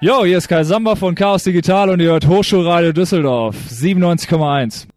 Jo, hier ist Kai Samba von Chaos Digital und ihr hört Hochschulradio Düsseldorf 97,1.